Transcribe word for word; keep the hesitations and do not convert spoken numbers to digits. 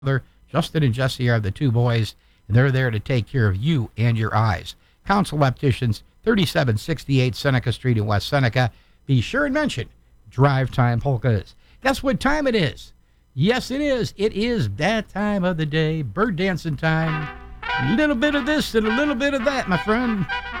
They're- Justin and Jesse are the two boys, and they're there to take care of you and your eyes. Council Opticians, thirty-seven sixty-eight Seneca Street in West Seneca. Be sure and mention Drive Time Polkas. Guess what time it is? Yes, it is. It is that time of the day, bird dancing time. A little bit of this and a little bit of that, my friend.